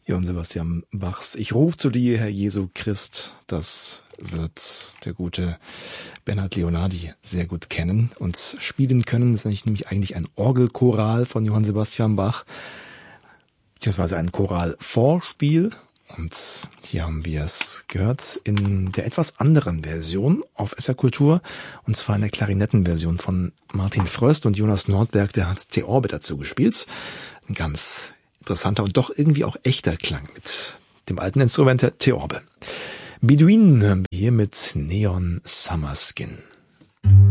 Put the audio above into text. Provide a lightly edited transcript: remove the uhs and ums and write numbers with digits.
Johann Sebastian Bachs Ich ruf zu dir, Herr Jesu Christ, das wird der gute Bernhard Leonardi sehr gut kennen und spielen können. Das ist nämlich eigentlich ein Orgelchoral von Johann Sebastian Bach, beziehungsweise ein Choralvorspiel. Und hier haben wir es gehört in der etwas anderen Version auf SR Kultur, und zwar in der Klarinettenversion von Martin Fröst, und Jonas Nordberg, der hat Theorbe dazu gespielt. Ein ganz interessanter und doch irgendwie auch echter Klang mit dem alten Instrument der Theorbe. Beduinen hören wir hier mit Neon Summer Skin.